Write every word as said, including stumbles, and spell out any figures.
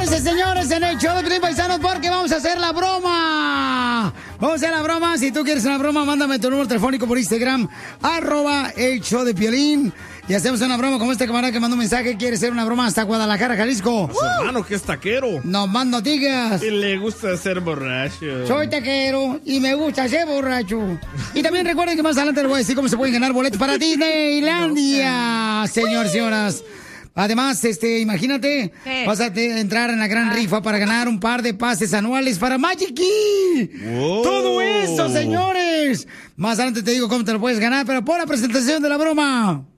Prepárense, señores, en el show de Piolín, paisanos, porque vamos a hacer la broma. Vamos a hacer la broma. Si tú quieres una broma, mándame tu número telefónico por Instagram, arroba el show de Piolín. Y hacemos una broma como este camarada que mandó un mensaje. Quiere hacer una broma hasta Guadalajara, Jalisco. A su hermano, que es taquero. No más no digas. Y le gusta ser borracho. Soy taquero y me gusta ser borracho. Y también recuerden que más adelante les voy a decir cómo se pueden ganar boletos para Disneylandia, señores y señoras. Además, este, imagínate, ¿Qué? vas a te- entrar en la gran rifa para ganar un par de pases anuales para Magic Key. Wow. Todo eso, señores. Más adelante te digo cómo te lo puedes ganar, pero por la presentación de la broma.